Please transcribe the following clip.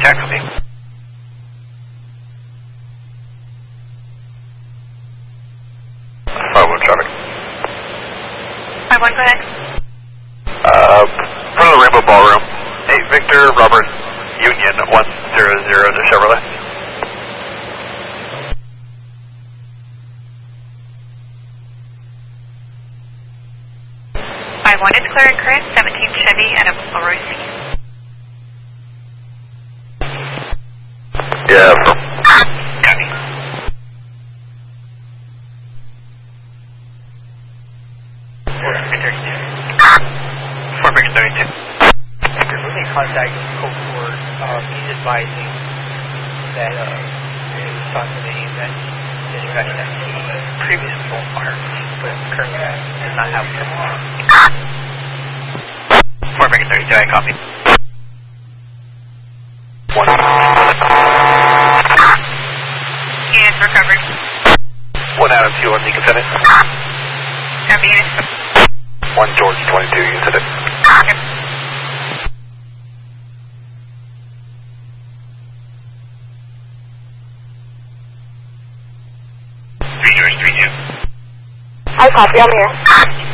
Yeah, copy. 5-1 traffic. 5-1, go ahead. Front of the Rainbow Ballroom, 8 Victor, Robert, Union, 100 to Chevrolet. 5-1 is clear and current, 17 Chevy and a Rolls Royce. Yeah, Copy. Fort Bridge 32. We're making contact with Code 4. He's advising that he was talking to me that the discussion that he previously owned fire, but currently does not have one. Fort Bridge 32, I copy. 1. Units recovered. 1 Adam, 2-1 Deacon Senate. Copy units. 1 George, 22, you said it. Yep. I copy, I'm here.